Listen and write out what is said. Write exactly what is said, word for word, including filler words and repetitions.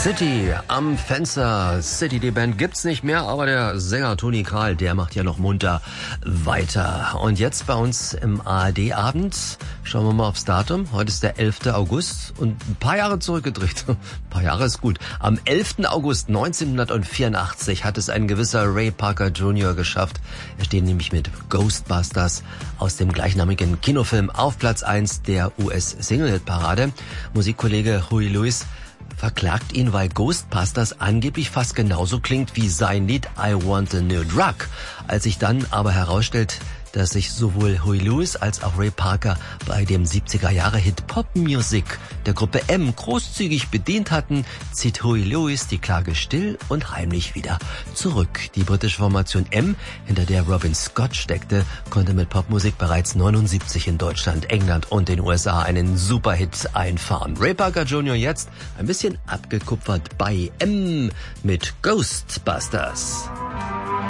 City am Fenster. City, die Band gibt's nicht mehr, aber der Sänger Toni Kral, der macht ja noch munter weiter. Und jetzt bei uns im A R D-Abend, schauen wir mal aufs Datum. Heute ist der elfter August und ein paar Jahre zurückgedreht. Ein paar Jahre ist gut. Am elften August neunzehnhundertvierundachtzig hat es ein gewisser Ray Parker Junior geschafft. Er steht nämlich mit Ghostbusters aus dem gleichnamigen Kinofilm auf Platz eins der U S-Single-Hit-Parade. Musikkollege Huey Lewis verklagt ihn, weil Ghostbusters angeblich fast genauso klingt wie sein Lied I Want a New Drug. Als sich dann aber herausstellt, dass sich sowohl Huey Lewis als auch Ray Parker bei dem siebziger-Jahre-Hit Pop Music der Gruppe M großzügig bedient hatten, zieht Huey Lewis die Klage still und heimlich wieder zurück. Die britische Formation M, hinter der Robin Scott steckte, konnte mit Popmusik bereits neunundsiebzig in Deutschland, England und den U S A einen Superhit einfahren. Ray Parker Junior jetzt ein bisschen abgekupfert bei M mit Ghostbusters.